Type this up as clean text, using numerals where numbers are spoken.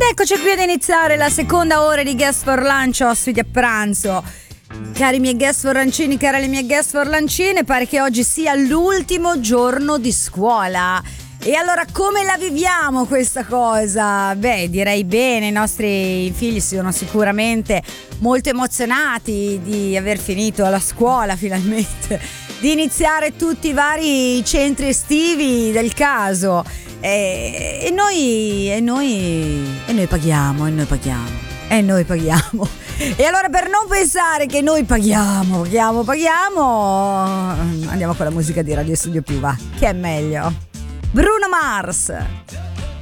Eccoci qui ad iniziare la seconda ora di Guest for Lunch, ospiti a pranzo. Cari miei guest forlancini, care le mie guest forlancine, pare che oggi sia l'ultimo giorno di scuola. E allora come la viviamo questa cosa? Beh, direi bene, i nostri figli sono sicuramente molto emozionati di aver finito la scuola finalmente, di iniziare tutti i vari centri estivi del caso. E noi paghiamo. E allora, per non pensare che noi paghiamo, andiamo con la musica di Radio Studio Più, va, che è meglio. Bruno Mars.